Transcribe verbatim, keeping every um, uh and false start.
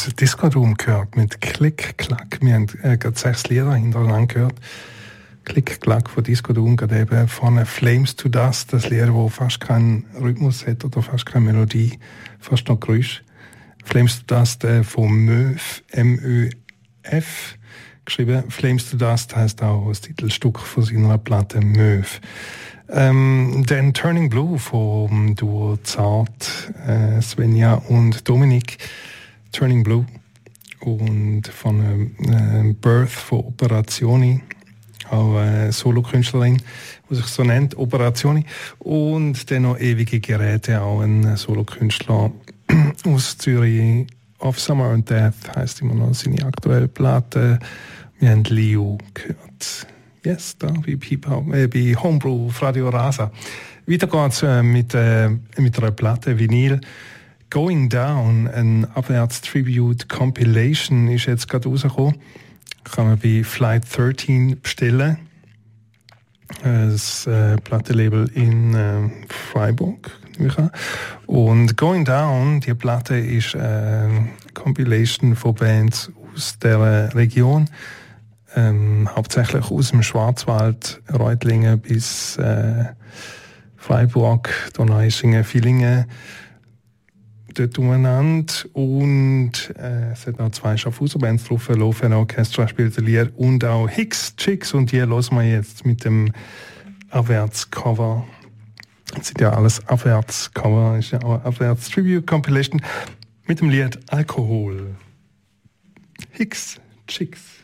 Disco Doom gehört mit Klick, Klack. Wir haben äh, gerade sechs Lieder hintereinander gehört. Klick, Klack von Disco Doom, gerade eben von Flames to Dust, das Lied, das fast keinen Rhythmus hat oder fast keine Melodie, fast noch Geräusch. Flames to Dust äh, von Möf, M Ö F, geschrieben. Flames to Dust heisst auch das Titelstück von seiner Platte Möf. Ähm, dann Turning Blue vom Duo Zart, äh, Svenja und Dominik. Turning Blue. Und von äh, Birth von Operazioni, auch eine Solokünstlerin, die sich so nennt, Operazioni. Und dann noch Ewige Geräte, auch ein Solokünstler aus Zürich. Of Summer and Death heisst immer noch seine aktuelle Platte. Wir haben Liu gehört. Yes, da bei, äh, bei Homebrew auf Radio Rasa. Weiter geht's äh, mit, äh, mit einer Platte Vinyl. Going Down, ein Abwärts-Tribute Compilation, ist jetzt gerade rausgekommen. Kann man bei Flight dreizehn bestellen. Das äh, Plattenlabel in äh, Freiburg. Und Going Down, die Platte ist eine äh, Compilation von Bands aus der Region. Ähm, hauptsächlich aus dem Schwarzwald, Reutlingen bis äh, Freiburg, Donaueschingen, Villingen, dort umeinander. Und äh, es hat noch zwei Schaffhauser-Bands drauf, Lofen Orchestra spielt ein Lied und auch Hicks Chicks, und die hören wir jetzt mit dem Abwärts-Cover. Das sind ja alles Abwärts-Cover, ist ja auch eine Abwärts-Tribute-Compilation mit dem Lied Alkohol. Hicks Chicks.